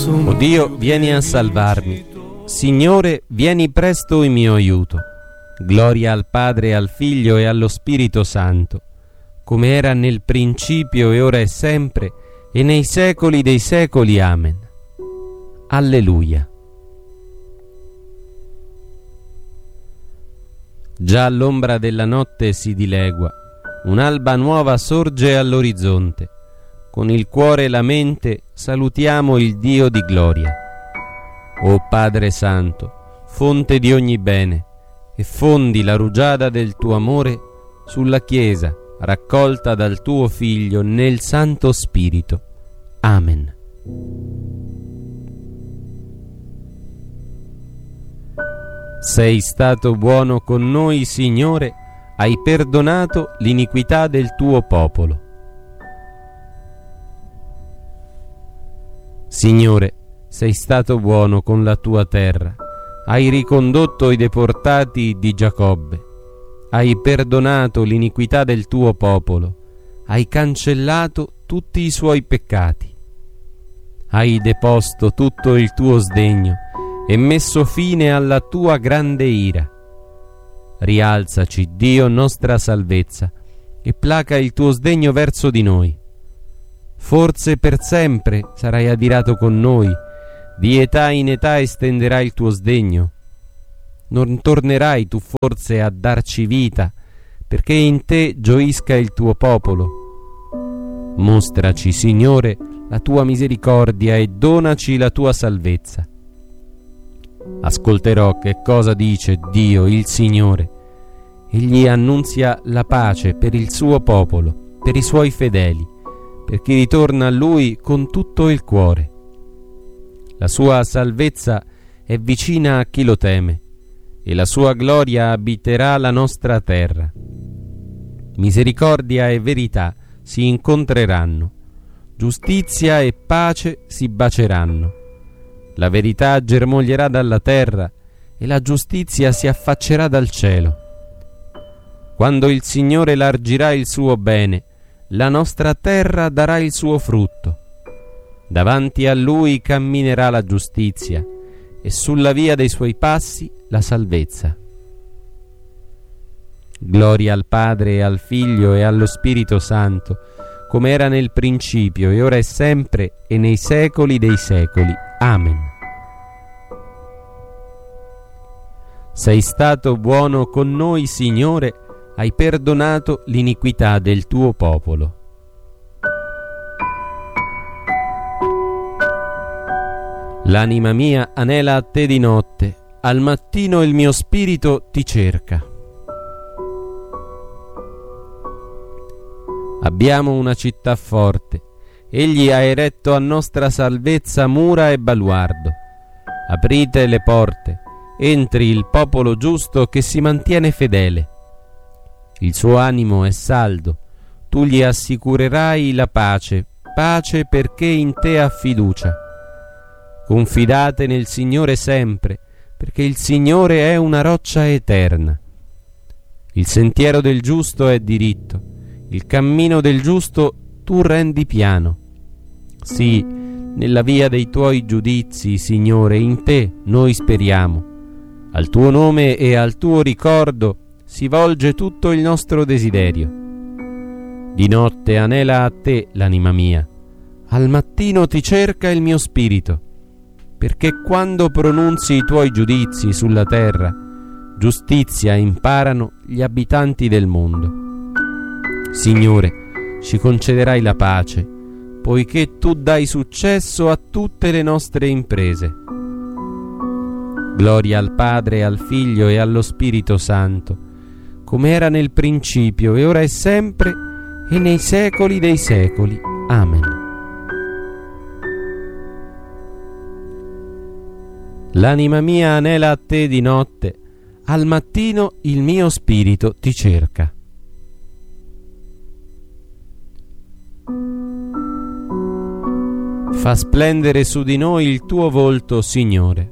O Dio, vieni a salvarmi. Signore, vieni presto in mio aiuto. Gloria al Padre, al Figlio e allo Spirito Santo, come era nel principio e ora e sempre, e nei secoli dei secoli. Amen. Alleluia. Già l'ombra della notte si dilegua, un'alba nuova sorge all'orizzonte. Con il cuore e la mente salutiamo il Dio di gloria. O Padre Santo, fonte di ogni bene, e fondi la rugiada del tuo amore sulla Chiesa, raccolta dal tuo Figlio nel Santo Spirito. Amen. Sei stato buono con noi, Signore, hai perdonato l'iniquità del tuo popolo. Signore, sei stato buono con la tua terra, hai ricondotto i deportati di Giacobbe, hai perdonato l'iniquità del tuo popolo, hai cancellato tutti i suoi peccati, hai deposto tutto il tuo sdegno e messo fine alla tua grande ira. Rialzaci, Dio, nostra salvezza, e placa il tuo sdegno verso di noi. Forse per sempre sarai adirato con noi, di età in età estenderai il tuo sdegno. Non tornerai tu forse a darci vita, perché in te gioisca il tuo popolo. Mostraci, Signore, la tua misericordia e donaci la tua salvezza. Ascolterò che cosa dice Dio, il Signore. Egli annunzia la pace per il suo popolo, per i suoi fedeli, per chi ritorna a Lui con tutto il cuore. La sua salvezza è vicina a chi lo teme, e la sua gloria abiterà la nostra terra. Misericordia e verità si incontreranno, giustizia e pace si baceranno. La verità germoglierà dalla terra e la giustizia si affaccerà dal cielo. Quando il Signore largirà il suo bene, la nostra terra darà il suo frutto. Davanti a Lui camminerà la giustizia e sulla via dei suoi passi la salvezza. Gloria al Padre, al Figlio e allo Spirito Santo, come era nel principio e ora e sempre e nei secoli dei secoli. Amen. Sei stato buono con noi, Signore, hai perdonato l'iniquità del tuo popolo. L'anima mia anela a te di notte, al mattino il mio spirito ti cerca. Abbiamo una città forte, egli ha eretto a nostra salvezza mura e baluardo. Aprite le porte, entri il popolo giusto che si mantiene fedele. Il suo animo è saldo, tu gli assicurerai la pace, pace perché in te ha fiducia. Confidate nel Signore sempre, perché il Signore è una roccia eterna. Il sentiero del giusto è diritto, il cammino del giusto tu rendi piano. Sì, nella via dei tuoi giudizi, Signore, in te noi speriamo. Al tuo nome e al tuo ricordo si volge tutto il nostro desiderio. Di notte anela a te l'anima mia, al mattino ti cerca il mio spirito, perché quando pronunzi i tuoi giudizi sulla terra, giustizia imparano gli abitanti del mondo. Signore, ci concederai la pace, poiché tu dai successo a tutte le nostre imprese. Gloria al Padre, al Figlio e allo Spirito Santo, come era nel principio e ora e sempre e nei secoli dei secoli. Amen. L'anima mia anela a te di notte, al mattino il mio spirito ti cerca. Fa splendere su di noi il tuo volto, Signore.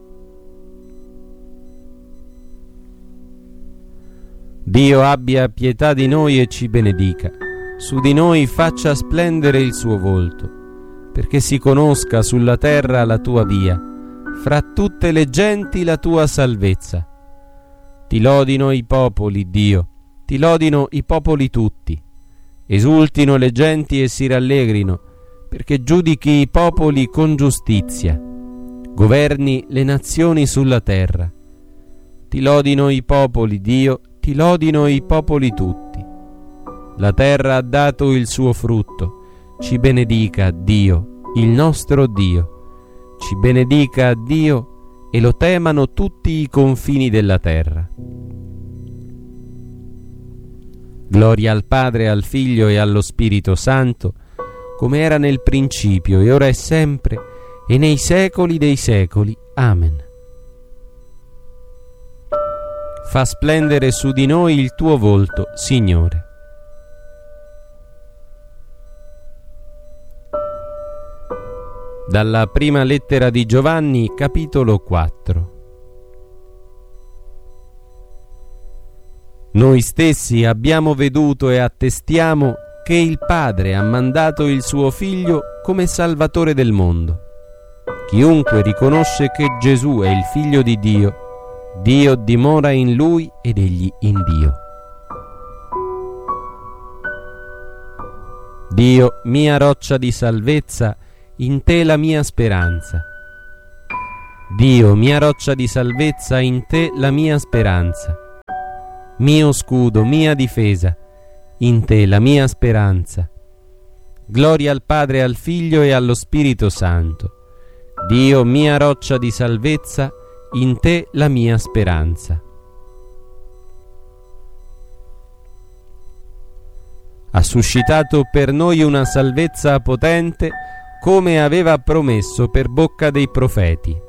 Dio abbia pietà di noi e ci benedica. Su di noi faccia splendere il suo volto. perché si conosca sulla terra la tua via, fra tutte le genti la tua salvezza. Ti lodino i popoli, Dio, ti lodino i popoli tutti. Esultino le genti e si rallegrino, perché giudichi i popoli con giustizia, governi le nazioni sulla terra. Ti lodino i popoli, Dio, ti lodino i popoli tutti. La terra ha dato il suo frutto, ci benedica Dio, il nostro Dio. Ci benedica Dio e lo temano tutti i confini della terra. Gloria al Padre, al Figlio e allo Spirito Santo, come era nel principio, e ora e sempre, e nei secoli dei secoli. Amen. Fa splendere su di noi il tuo volto, Signore. Dalla prima lettera di Giovanni, capitolo 4. Noi stessi abbiamo veduto e attestiamo che il Padre ha mandato il suo Figlio come Salvatore del mondo. Chiunque riconosce che Gesù è il Figlio di Dio, Dio dimora in Lui ed Egli in Dio. Dio, mia roccia di salvezza, in te la mia speranza. Dio, mia roccia di salvezza, in te la mia speranza. Mio scudo, mia difesa, in te la mia speranza. Gloria al Padre, al Figlio e allo Spirito Santo. Dio, mia roccia di salvezza, in te la mia speranza. Ha suscitato per noi una salvezza potente, come aveva promesso per bocca dei profeti.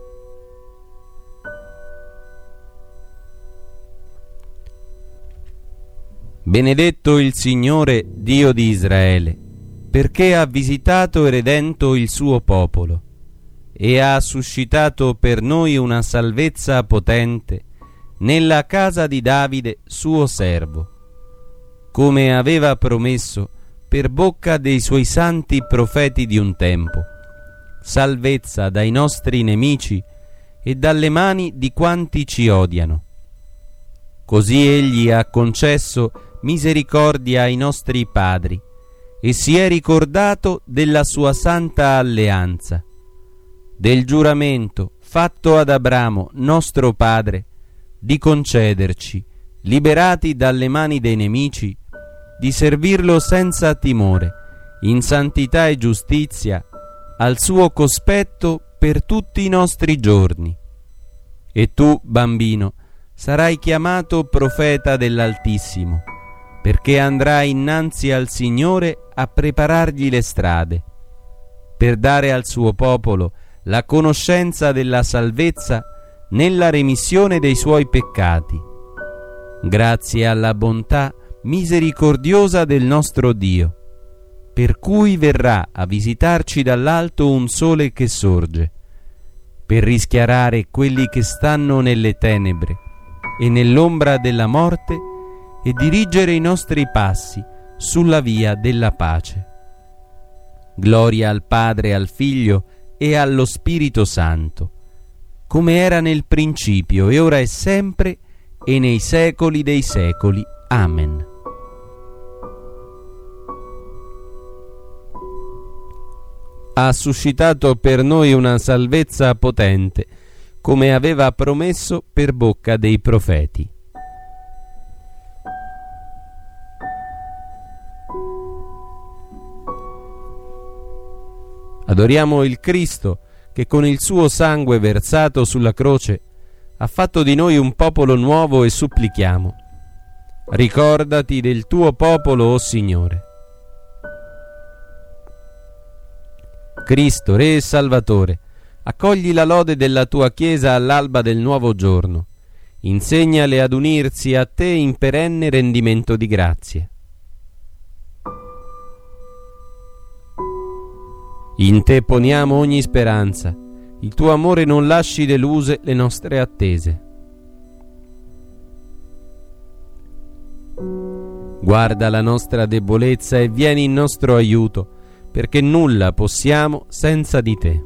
Benedetto il Signore, Dio di Israele, perché ha visitato e redento il suo popolo e ha suscitato per noi una salvezza potente nella casa di Davide, suo servo, come aveva promesso per bocca dei suoi santi profeti di un tempo, salvezza dai nostri nemici e dalle mani di quanti ci odiano. Così egli ha concesso misericordia ai nostri padri e si è ricordato della sua santa alleanza, del giuramento fatto ad Abramo, nostro padre, di concederci, liberati dalle mani dei nemici, di servirlo senza timore, in santità e giustizia, al suo cospetto per tutti i nostri giorni. E tu, bambino, sarai chiamato profeta dell'Altissimo, perché andrai innanzi al Signore a preparargli le strade, per dare al suo popolo la conoscenza della salvezza nella remissione dei suoi peccati, grazie alla bontà misericordiosa del nostro Dio, per cui verrà a visitarci dall'alto un sole che sorge, per rischiarare quelli che stanno nelle tenebre e nell'ombra della morte e dirigere i nostri passi sulla via della pace. Gloria al Padre, al Figlio e allo Spirito Santo, come era nel principio, e ora e sempre, e nei secoli dei secoli. Amen. Ha suscitato per noi una salvezza potente, come aveva promesso per bocca dei profeti. Adoriamo il Cristo che con il suo sangue versato sulla croce ha fatto di noi un popolo nuovo, e supplichiamo: ricordati del tuo popolo, o Signore. Cristo, Re e Salvatore, accogli la lode della tua Chiesa all'alba del nuovo giorno. Insegnale ad unirsi a te in perenne rendimento di grazie. In te poniamo ogni speranza, il tuo amore non lasci deluse le nostre attese. Guarda la nostra debolezza e vieni in nostro aiuto, perché nulla possiamo senza di te.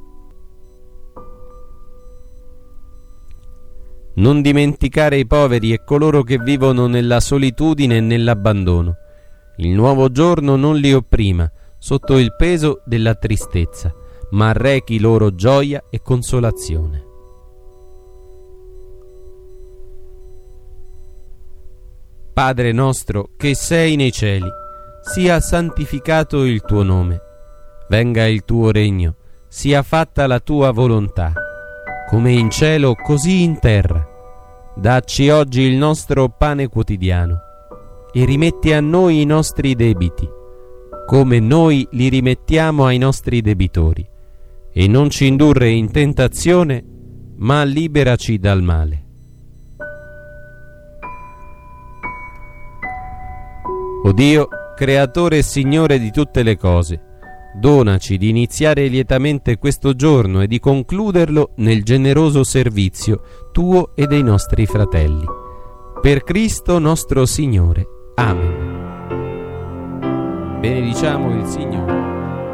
Non dimenticare i poveri e coloro che vivono nella solitudine e nell'abbandono. Il nuovo giorno non li opprima sotto il peso della tristezza, ma arrechi loro gioia e consolazione. Padre nostro che sei nei cieli, sia santificato il tuo nome. Venga il tuo regno, sia fatta la tua volontà, come in cielo così in terra. Dacci oggi il nostro pane quotidiano e rimetti a noi i nostri debiti, come noi li rimettiamo ai nostri debitori, e non ci indurre in tentazione, ma liberaci dal male. O Dio, creatore e Signore di tutte le cose, donaci di iniziare lietamente questo giorno e di concluderlo nel generoso servizio tuo e dei nostri fratelli. Per Cristo nostro Signore. Amen. Benediciamo il Signore.